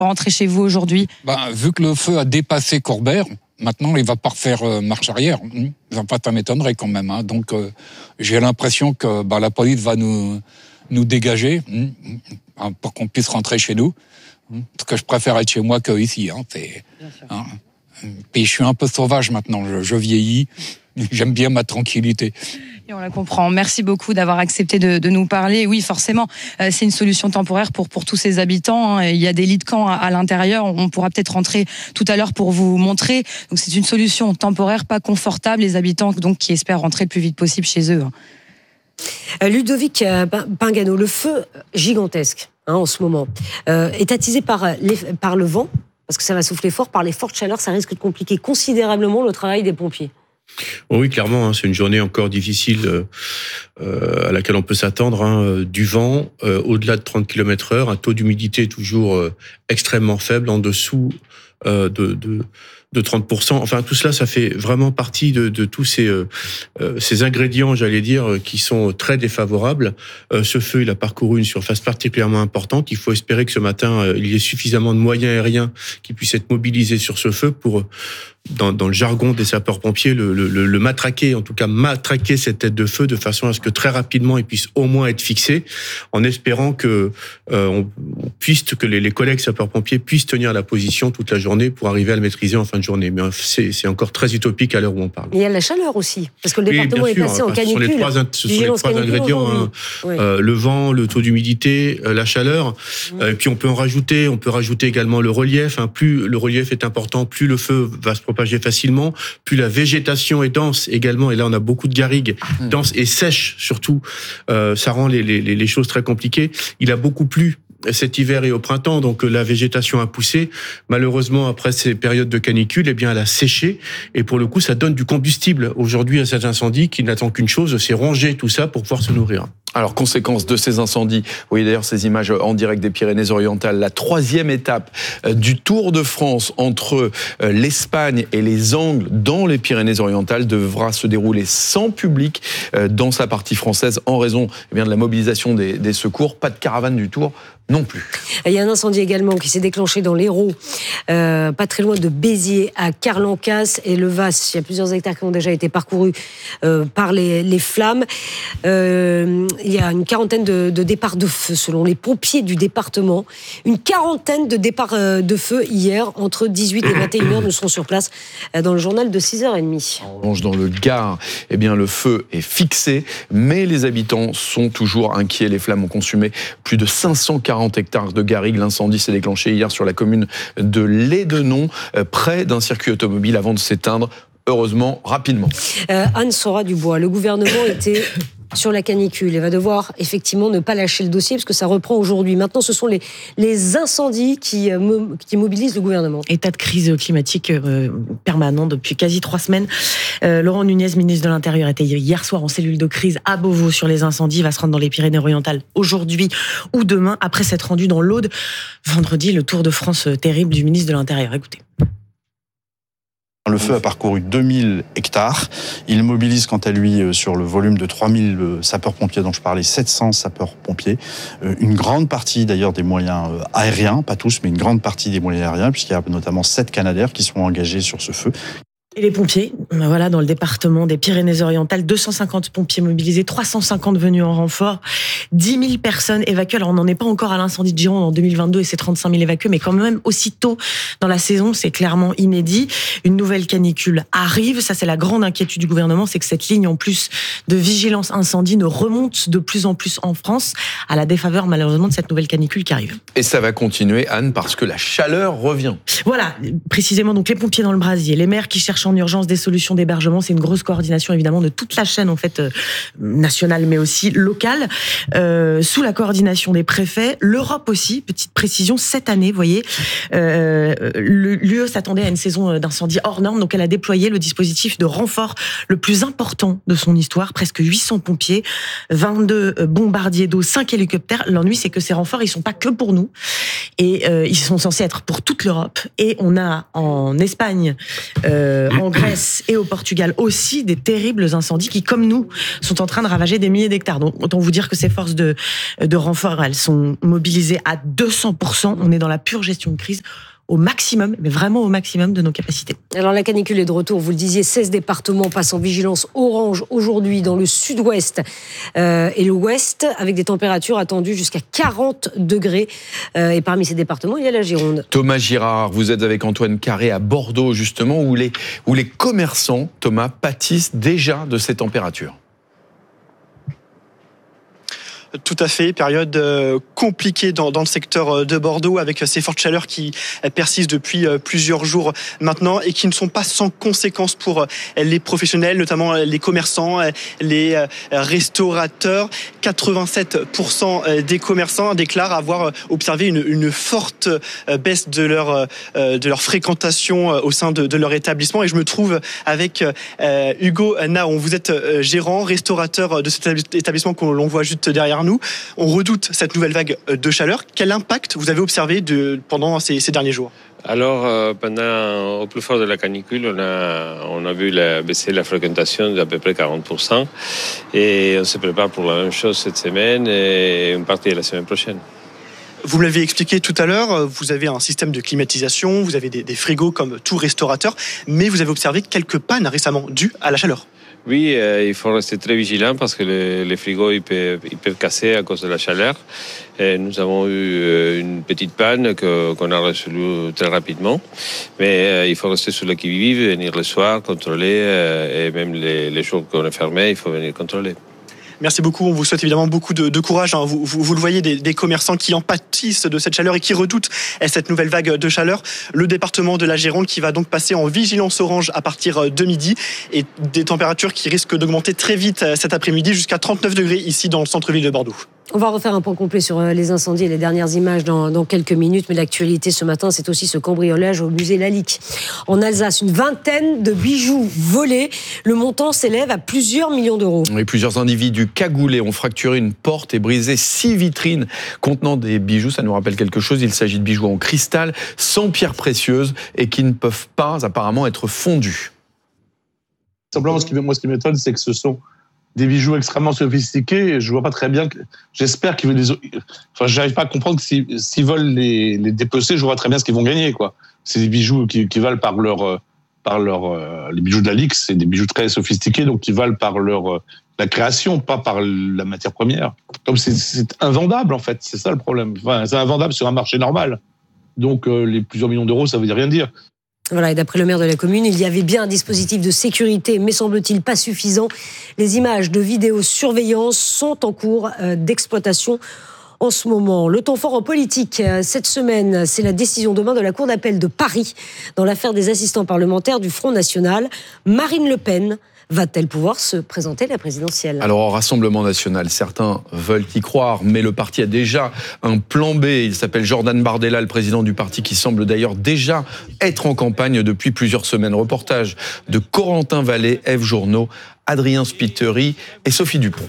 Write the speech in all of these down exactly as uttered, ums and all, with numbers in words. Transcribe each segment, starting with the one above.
rentrer chez vous aujourd'hui? Bah, vu que le feu a dépassé Courbère, maintenant il va pas refaire euh, marche arrière. Enfin, ça m'étonnerait quand même. Hein. Donc euh, j'ai l'impression que bah, la police va nous nous dégager hein, pour qu'on puisse rentrer chez nous. Parce que je préfère être chez moi qu'ici. Hein, c'est, hein. Puis je suis un peu sauvage maintenant. Je, je vieillis. J'aime bien ma tranquillité. Et on la comprend. Merci beaucoup d'avoir accepté de, de nous parler. Oui, forcément, euh, c'est une solution temporaire pour, pour tous ces habitants. Hein. Il y a des lits de camp à, à l'intérieur. On pourra peut-être rentrer tout à l'heure pour vous montrer. Donc c'est une solution temporaire, pas confortable. Les habitants donc qui espèrent rentrer le plus vite possible chez eux. Hein. Ludovic Pingano, le feu gigantesque hein, en ce moment euh, est attisé par, les, par le vent, parce que ça va souffler fort, par les fortes chaleurs, ça risque de compliquer considérablement le travail des pompiers. Oui, clairement, hein, c'est une journée encore difficile euh, à laquelle on peut s'attendre. Hein, du vent, euh, au-delà de trente kilomètres heure, un taux d'humidité toujours euh, extrêmement faible, en dessous euh, de... de de trente pour cent. Enfin, tout cela, ça fait vraiment partie de, de tous ces, euh, ces ingrédients, j'allais dire, qui sont très défavorables. Euh, ce feu, il a parcouru une surface particulièrement importante. Il faut espérer que ce matin, euh, il y ait suffisamment de moyens aériens qui puissent être mobilisés sur ce feu pour, dans, dans le jargon des sapeurs-pompiers, le, le, le matraquer, en tout cas matraquer cette tête de feu de façon à ce que très rapidement, il puisse au moins être fixé, en espérant que euh, on, on puisse, que les, les collègues sapeurs-pompiers puissent tenir la position toute la journée pour arriver à le maîtriser en fin de journée. Mais c'est, c'est encore très utopique à l'heure où on parle. Il y a la chaleur aussi, parce que le département oui, est passé en canicule. Ce sont les trois, ce sont les trois ingrédients, hein, oui. euh, le vent, le taux d'humidité, euh, la chaleur. Mmh. Euh, et puis on peut en rajouter, on peut rajouter également le relief. Hein. Plus le relief est important, plus le feu va se propager facilement, plus la végétation est dense également. Et là, on a beaucoup de garrigues, mmh. denses et sèches surtout. Euh, ça rend les, les, les choses très compliquées. Il a beaucoup plu cet hiver et au printemps, donc la végétation a poussé. Malheureusement, après ces périodes de canicule, eh bien, elle a séché. Et pour le coup, ça donne du combustible aujourd'hui à cet incendie qui n'attend qu'une chose, c'est ronger tout ça pour pouvoir se nourrir. Alors, conséquence de ces incendies, vous voyez d'ailleurs ces images en direct des Pyrénées-Orientales, la troisième étape du Tour de France entre l'Espagne et les Angles dans les Pyrénées-Orientales devra se dérouler sans public dans sa partie française en raison eh bien, de la mobilisation des, des secours. Pas de caravane du Tour non plus. Il y a un incendie également qui s'est déclenché dans l'Hérault, euh, pas très loin de Béziers, à Carlancas et Le Vasse. Il y a plusieurs hectares qui ont déjà été parcourus euh, par les, les flammes. Euh, il y a une quarantaine de, de départs de feu selon les pompiers du département. Une quarantaine de départs euh, de feu hier, entre dix-huit et vingt et une heures. Nous serons sur place euh, dans le journal de six heures trente. En revanche, dans le Gard, eh bien, le feu est fixé, mais les habitants sont toujours inquiets. Les flammes ont consumé plus de cinq cent quarante hectares de garrigues. L'incendie s'est déclenché hier sur la commune de Lédenon, près d'un circuit automobile, avant de s'éteindre, heureusement, rapidement. Euh, Anne-Sora Dubois, le gouvernement était sur la canicule et va devoir effectivement ne pas lâcher le dossier parce que ça reprend aujourd'hui. Maintenant, ce sont les, les incendies qui, euh, qui mobilisent le gouvernement. État de crise climatique euh, permanent depuis quasi trois semaines. Euh, Laurent Nunez, ministre de l'Intérieur, était hier soir en cellule de crise à Beauvau sur les incendies. Il va se rendre dans les Pyrénées-Orientales aujourd'hui ou demain, après s'être rendu dans l'Aude vendredi, le Tour de France terrible du ministre de l'Intérieur. Écoutez. Le feu a parcouru deux mille hectares. Il mobilise quant à lui sur le volume de trois mille sapeurs-pompiers dont je parlais, sept cents sapeurs-pompiers. Une grande partie d'ailleurs des moyens aériens, pas tous, mais une grande partie des moyens aériens, puisqu'il y a notamment sept Canadair qui sont engagés sur ce feu. Et les pompiers, voilà, dans le département des Pyrénées-Orientales, deux cent cinquante pompiers mobilisés, trois cent cinquante venus en renfort, dix mille personnes évacuées. Alors, on n'en est pas encore à l'incendie de Gironde en deux mille vingt-deux et c'est trente-cinq mille évacués, mais quand même, aussitôt dans la saison, c'est clairement inédit. Une nouvelle canicule arrive. Ça, c'est la grande inquiétude du gouvernement, c'est que cette ligne, en plus de vigilance incendie, ne remonte de plus en plus en France, à la défaveur, malheureusement, de cette nouvelle canicule qui arrive. Et ça va continuer, Anne, parce que la chaleur revient. Voilà, précisément, donc les pompiers dans le brasier, les maires qui cherchent en urgence des solutions d'hébergement. C'est une grosse coordination évidemment de toute la chaîne en fait euh, nationale mais aussi locale, euh, sous la coordination des préfets. L'Europe aussi, petite précision, cette année, vous voyez, euh, l'U E s'attendait à une saison d'incendie hors norme, donc elle a déployé le dispositif de renfort le plus important de son histoire, presque huit cents pompiers, vingt-deux bombardiers d'eau, cinq hélicoptères. L'ennui, c'est que ces renforts, ils sont pas que pour nous, et euh, ils sont censés être pour toute l'Europe. Et on a en Espagne, euh, en Grèce et au Portugal aussi des terribles incendies qui, comme nous, sont en train de ravager des milliers d'hectares. Donc, autant vous dire que ces forces de, de renfort, elles sont mobilisées à deux cents pour cent. On est dans la pure gestion de crise au maximum, mais vraiment au maximum de nos capacités. Alors la canicule est de retour, vous le disiez, seize départements passent en vigilance orange aujourd'hui dans le sud-ouest euh, et l'ouest, avec des températures attendues jusqu'à quarante degrés. Euh, et parmi ces départements, il y a la Gironde. Thomas Girard, vous êtes avec Antoine Carré à Bordeaux, justement, où les, où les commerçants, Thomas, pâtissent déjà de ces températures. Tout à fait, période compliquée dans, dans le secteur de Bordeaux avec ces fortes chaleurs qui persistent depuis plusieurs jours maintenant et qui ne sont pas sans conséquences pour les professionnels, notamment les commerçants, les restaurateurs. quatre-vingt-sept pour cent des commerçants déclarent avoir observé une, une forte baisse de leur, de leur fréquentation au sein de, de leur établissement. Et je me trouve avec Hugo Naon. Vous êtes gérant, restaurateur de cet établissement que l'on voit juste derrière nous. On redoute cette nouvelle vague de chaleur. Quel impact vous avez observé de, pendant ces, ces derniers jours ? Alors, euh, pendant, au plus fort de la canicule, on a, on a vu la, baisser la fréquentation d'à peu près quarante pour cent. Et on se prépare pour la même chose cette semaine et une partie la semaine prochaine. Vous me l'avez expliqué tout à l'heure, vous avez un système de climatisation, vous avez des, des frigos comme tout restaurateur, mais vous avez observé quelques pannes récemment dues à la chaleur. Oui, euh, il faut rester très vigilant parce que les, les frigos ils peuvent, ils peuvent casser à cause de la chaleur. Et nous avons eu une petite panne que, qu'on a résolue très rapidement. Mais euh, il faut rester sur le qui-vive, venir le soir, contrôler. Euh, et même les, les jours qu'on est fermé, il faut venir contrôler. Merci beaucoup, on vous souhaite évidemment beaucoup de, de courage. Hein. Vous, vous, vous le voyez, des, des commerçants qui en pâtissent de cette chaleur et qui redoutent cette nouvelle vague de chaleur. Le département de la Gironde qui va donc passer en vigilance orange à partir de midi et des températures qui risquent d'augmenter très vite cet après-midi jusqu'à trente-neuf degrés ici dans le centre-ville de Bordeaux. On va refaire un point complet sur les incendies et les dernières images dans, dans quelques minutes. Mais l'actualité ce matin, c'est aussi ce cambriolage au musée Lalique. En Alsace, une vingtaine de bijoux volés. Le montant s'élève à plusieurs millions d'euros. Et plusieurs individus cagoulés ont fracturé une porte et brisé six vitrines contenant des bijoux. Ça nous rappelle quelque chose. Il s'agit de bijoux en cristal, sans pierres précieuses et qui ne peuvent pas apparemment être fondus. Simplement, ce qui, moi, ce qui m'étonne, c'est que ce sont des bijoux extrêmement sophistiqués. Je vois pas très bien. Que, j'espère qu'ils veulent les. Enfin, j'arrive pas à comprendre que s'ils, s'ils veulent les, les dépecer, je vois très bien ce qu'ils vont gagner, quoi. C'est des bijoux qui, qui valent par leur, par leur. Les bijoux de la Lix, c'est des bijoux très sophistiqués, donc qui valent par leur la création, pas par la matière première. Comme c'est, c'est invendable en fait, c'est ça le problème. Enfin, c'est invendable sur un marché normal. Donc euh, les plusieurs millions d'euros, ça veut rien dire. Voilà, et d'après le maire de la commune, il y avait bien un dispositif de sécurité, mais semble-t-il pas suffisant. Les images de vidéosurveillance sont en cours d'exploitation en ce moment. Le temps fort en politique, cette semaine, c'est la décision demain de la Cour d'appel de Paris dans l'affaire des assistants parlementaires du Front National. Marine Le Pen va-t-elle pouvoir se présenter à la présidentielle ? Alors, au Rassemblement national, certains veulent y croire, mais le parti a déjà un plan B. Il s'appelle Jordan Bardella, le président du parti, qui semble d'ailleurs déjà être en campagne depuis plusieurs semaines. Reportage de Corentin Vallée, F Journaux, Adrien Spiteri et Sophie Dupont.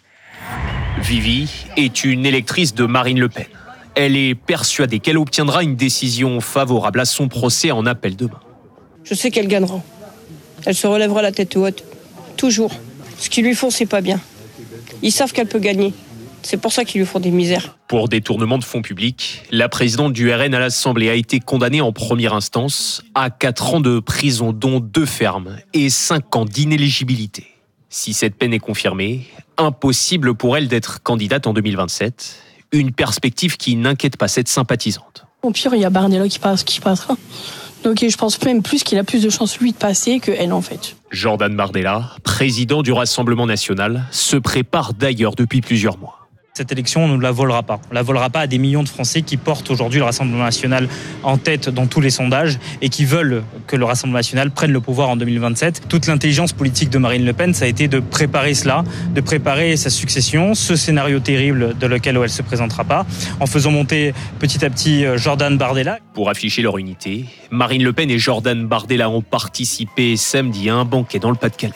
Vivi est une électrice de Marine Le Pen. Elle est persuadée qu'elle obtiendra une décision favorable à son procès en appel demain. Je sais qu'elle gagnera. Elle se relèvera la tête haute. Toujours. Ce qu'ils lui font, c'est pas bien. Ils savent qu'elle peut gagner. C'est pour ça qu'ils lui font des misères. Pour détournement de fonds publics, la présidente du R N à l'Assemblée a été condamnée en première instance à quatre ans de prison, dont deux fermes, et cinq ans d'inéligibilité. Si cette peine est confirmée, impossible pour elle d'être candidate en deux mille vingt-sept. Une perspective qui n'inquiète pas cette sympathisante. Au pire, il y a Bardella qui, passe, qui passera. Donc je pense même plus qu'il a plus de chances lui de passer que elle en fait. Jordan Bardella, président du Rassemblement national, se prépare d'ailleurs depuis plusieurs mois. Cette élection, on ne la volera pas. On ne la volera pas à des millions de Français qui portent aujourd'hui le Rassemblement national en tête dans tous les sondages et qui veulent que le Rassemblement national prenne le pouvoir en deux mille vingt-sept. Toute l'intelligence politique de Marine Le Pen, ça a été de préparer cela, de préparer sa succession, ce scénario terrible de lequel elle ne se présentera pas, en faisant monter petit à petit Jordan Bardella. Pour afficher leur unité, Marine Le Pen et Jordan Bardella ont participé samedi à un banquet dans le Pas-de-Calais.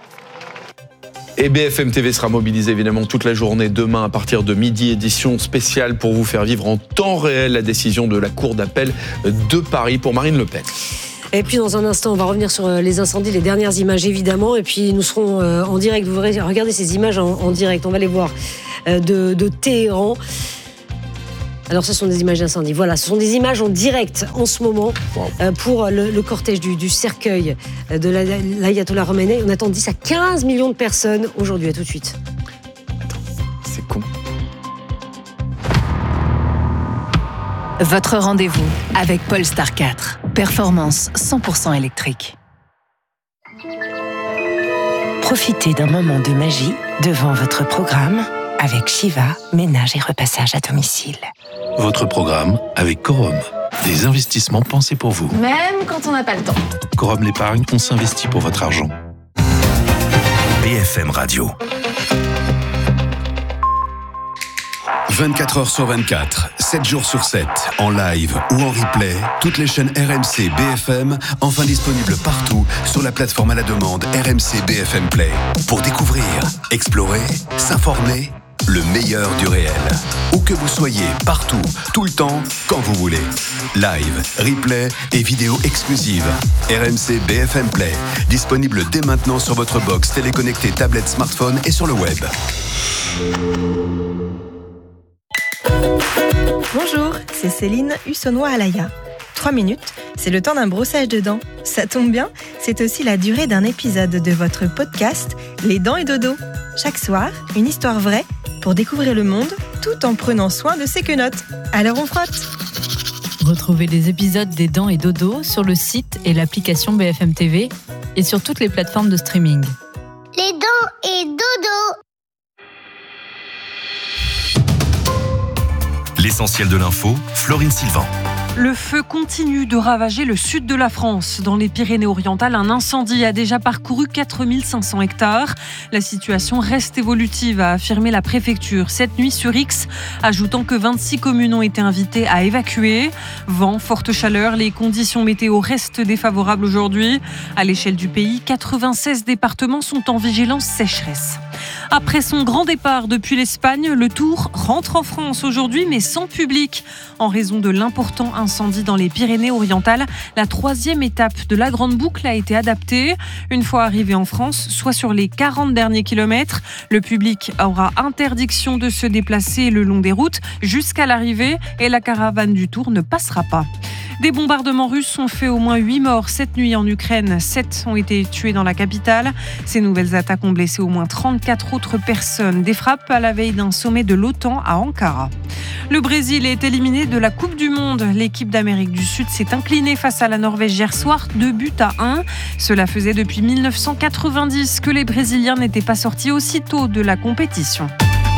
Et B F M T V sera mobilisé évidemment toute la journée demain à partir de midi, édition spéciale pour vous faire vivre en temps réel la décision de la Cour d'appel de Paris pour Marine Le Pen. Et puis dans un instant, on va revenir sur les incendies, les dernières images évidemment. Et puis nous serons en direct. Vous verrez, regardez ces images en, en direct. On va les voir de, de Téhéran. Alors ce sont des images d'incendie. Voilà, ce sont des images en direct en ce moment wow. pour le, le cortège du, du cercueil de l'ayatollah Khomeini. On attend dix à quinze millions de personnes aujourd'hui. À tout de suite. Attends, c'est con. Votre rendez-vous avec Polestar quatre. Performance cent pour cent électrique. Profitez d'un moment de magie devant votre programme avec Shiva, ménage et repassage à domicile. Votre programme avec Corum. Des investissements pensés pour vous. Même quand on n'a pas le temps. Corum l'épargne, on s'investit pour votre argent. B F M Radio. vingt-quatre heures sur vingt-quatre, sept jours sur sept, en live ou en replay, toutes les chaînes R M C B F M, enfin disponibles partout sur la plateforme à la demande R M C B F M Play. Pour découvrir, explorer, s'informer, le meilleur du réel. Où que vous soyez, partout, tout le temps, quand vous voulez. Live, replay et vidéos exclusives. R M C B F M Play, disponible dès maintenant sur votre box téléconnectée, tablette, smartphone et sur le web. Bonjour, c'est Céline Hussonnois-Alaya. Trois minutes, c'est le temps d'un brossage de dents. Ça tombe bien, c'est aussi la durée d'un épisode de votre podcast Les Dents et Dodo. Chaque soir, une histoire vraie pour découvrir le monde tout en prenant soin de ses quenottes. Alors on frotte. Retrouvez les épisodes des Dents et Dodo sur le site et l'application B F M T V et sur toutes les plateformes de streaming. Les Dents et Dodo. L'essentiel de l'info, Florine Sylvain. Le feu continue de ravager le sud de la France. Dans les Pyrénées-Orientales, un incendie a déjà parcouru quatre mille cinq cents hectares. La situation reste évolutive, a affirmé la préfecture cette nuit sur X, ajoutant que vingt-six communes ont été invitées à évacuer. Vent, forte chaleur, les conditions météo restent défavorables aujourd'hui. À l'échelle du pays, quatre-vingt-seize départements sont en vigilance sécheresse. Après son grand départ depuis l'Espagne, le Tour rentre en France aujourd'hui, mais sans public. En raison de l'important incendie dans les Pyrénées-Orientales, la troisième étape de la Grande Boucle a été adaptée. Une fois arrivé en France, soit sur les quarante derniers kilomètres, le public aura interdiction de se déplacer le long des routes jusqu'à l'arrivée et la caravane du Tour ne passera pas. Des bombardements russes ont fait au moins huit morts cette nuit en Ukraine. sept ont été tués dans la capitale. Ces nouvelles attaques ont blessé au moins trente-quatre autres personnes. Des frappes à la veille d'un sommet de l'OTAN à Ankara. Le Brésil est éliminé de la Coupe du Monde. L'équipe d'Amérique du Sud s'est inclinée face à la Norvège hier soir, deux buts à un. Cela faisait depuis dix-neuf cent quatre-vingt-dix que les Brésiliens n'étaient pas sortis aussitôt de la compétition.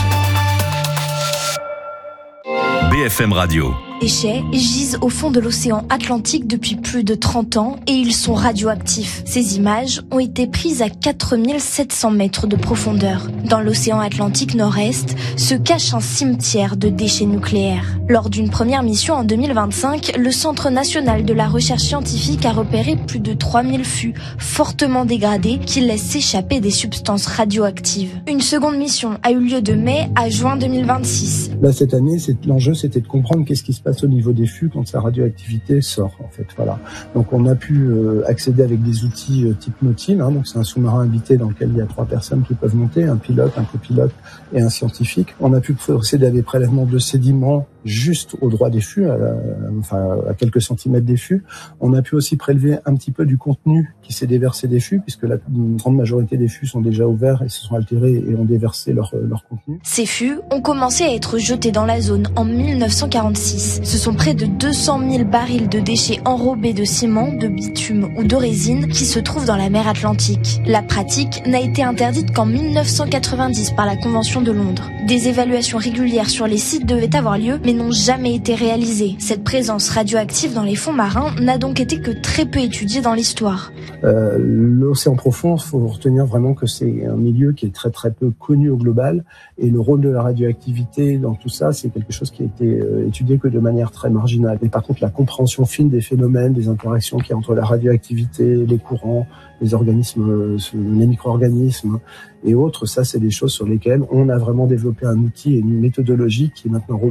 B F M Radio. Déchets gisent au fond de l'océan Atlantique depuis plus de trente ans et ils sont radioactifs. Ces images ont été prises à quatre mille sept cents mètres de profondeur. Dans l'océan Atlantique Nord-Est se cache un cimetière de déchets nucléaires. Lors d'une première mission en deux mille vingt-cinq, le Centre national de la recherche scientifique a repéré plus de trois mille fûts fortement dégradés qui laissent s'échapper des substances radioactives. Une seconde mission a eu lieu de mai à juin deux mille vingt-six. Là, cette année, c'est, l'enjeu, c'était de comprendre qu'est-ce qui se passe au niveau des fûts quand sa radioactivité sort, en fait. Voilà. Donc, on a pu euh, accéder avec des outils euh, type Nautil. Hein, donc, c'est un sous-marin habité dans lequel il y a trois personnes qui peuvent monter, un pilote, un copilote et un scientifique. On a pu procéder à des prélèvements de sédiments juste au droit des fûts, à, la, enfin à quelques centimètres des fûts. On a pu aussi prélever un petit peu du contenu qui s'est déversé des fûts, puisque la grande majorité des fûts sont déjà ouverts et se sont altérés et ont déversé leur, leur contenu. Ces fûts ont commencé à être jetés dans la zone en mille neuf cent quarante-six. Ce sont près de deux cent mille barils de déchets enrobés de ciment, de bitume ou de résine qui se trouvent dans la mer Atlantique. La pratique n'a été interdite qu'en mille neuf cent quatre-vingt-dix par la Convention de Londres. Des évaluations régulières sur les sites devaient avoir lieu, mais n'ont jamais été réalisées. Cette présence radioactive dans les fonds marins n'a donc été que très peu étudiée dans l'histoire. Euh, l'océan profond, il faut retenir vraiment que c'est un milieu qui est très très peu connu au global, et le rôle de la radioactivité dans tout ça, c'est quelque chose qui a été euh, étudié que de manière très marginale. Et par contre, la compréhension fine des phénomènes, des interactions qu'il y a entre la radioactivité, les courants, les organismes, les micro-organismes et autres, ça c'est des choses sur lesquelles on a vraiment développé un outil et une méthodologie qui est maintenant robuste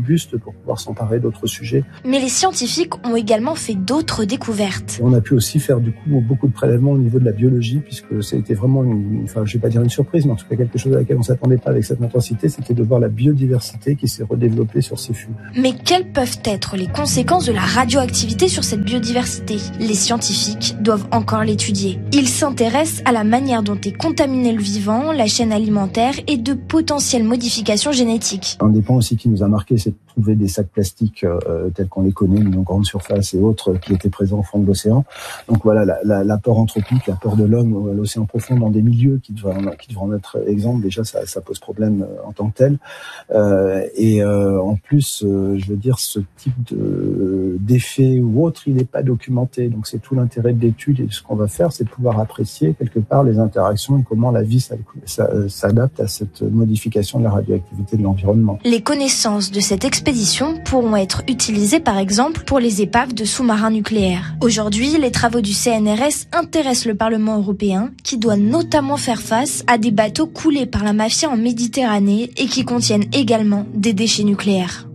pour pouvoir s'emparer d'autres sujets. Mais les scientifiques ont également fait d'autres découvertes. Et on a pu aussi faire du coup beaucoup de prélèvements au niveau de la biologie, puisque ça a été vraiment, une, enfin je vais pas dire une surprise, mais en tout cas quelque chose à laquelle on s'attendait pas avec cette intensité, c'était de voir la biodiversité qui s'est redéveloppée sur ces fûts. Mais quelles peuvent être les conséquences de la radioactivité sur cette biodiversité ? Les scientifiques doivent encore l'étudier. Ils s'intéressent à la manière dont est contaminé le vivant, la chaîne alimentaire et de potentielles modifications génétiques. Un des points aussi qui nous a marqué, c'est de trouver des sacs plastiques euh, tels qu'on les connaît, en grande surface et autres, qui étaient présents au fond de l'océan. Donc voilà, la, la, l'apport anthropique, l'apport de l'homme à l'océan profond dans des milieux qui devraient en, qui devraient en être exemples, déjà ça, ça pose problème en tant que tel. Euh, et euh, en plus, euh, je veux dire, ce type de, d'effet ou autre, il n'est pas documenté. Donc c'est tout l'intérêt de l'étude, et ce qu'on va faire, c'est de pouvoir apprécier quelque part les interactions et comment la vie s'adapte à cette modification de la radioactivité de l'environnement. Les connaissances de cette expédition pourront être utilisées par exemple pour les épaves de sous-marins nucléaires. Aujourd'hui, les travaux du C N R S intéressent le Parlement européen, qui doit notamment faire face à des bateaux coulés par la mafia en Méditerranée et qui contiennent également des déchets nucléaires.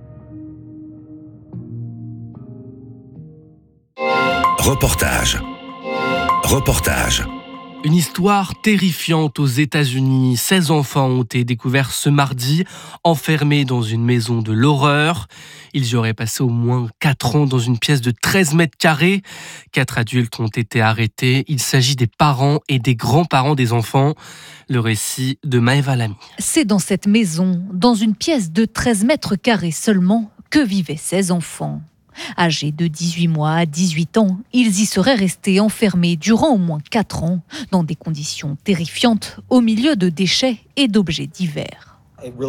Reportage. Reportage. Une histoire terrifiante aux États-Unis. seize enfants ont été découverts ce mardi, enfermés dans une maison de l'horreur. Ils y auraient passé au moins quatre ans dans une pièce de treize mètres carrés. Quatre adultes ont été arrêtés. Il s'agit des parents et des grands-parents des enfants. Le récit de Maëva Lamy. C'est dans cette maison, dans une pièce de treize mètres carrés seulement, que vivaient ces enfants. Âgés de dix-huit mois à dix-huit ans, ils y seraient restés enfermés durant au moins quatre ans, dans des conditions terrifiantes, au milieu de déchets et d'objets divers.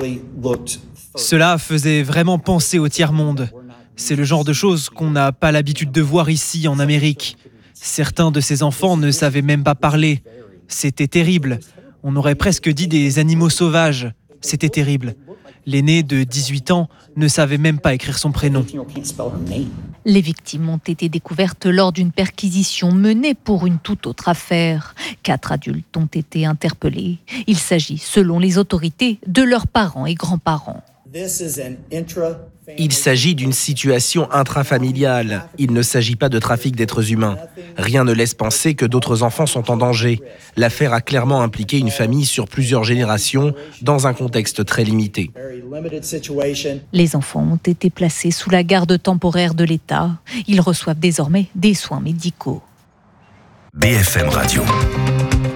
Cela faisait vraiment penser au tiers-monde. C'est le genre de choses qu'on n'a pas l'habitude de voir ici en Amérique. Certains de ces enfants ne savaient même pas parler. C'était terrible. On aurait presque dit des animaux sauvages. C'était terrible. L'aîné de dix-huit ans ne savait même pas écrire son prénom. Les victimes ont été découvertes lors d'une perquisition menée pour une toute autre affaire. Quatre adultes ont été interpellés. Il s'agit, selon les autorités, de leurs parents et grands-parents. Il s'agit d'une situation intrafamiliale. Il ne s'agit pas de trafic d'êtres humains. Rien ne laisse penser que d'autres enfants sont en danger. L'affaire a clairement impliqué une famille sur plusieurs générations dans un contexte très limité. Les enfants ont été placés sous la garde temporaire de l'État. Ils reçoivent désormais des soins médicaux. B F M Radio.